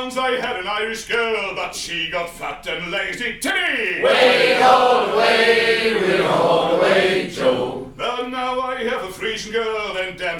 once I had an Irish girl, but she got fat and lazy. Timmy! Way all away, we're all away, Joe. But now I have a Frisian girl, and damn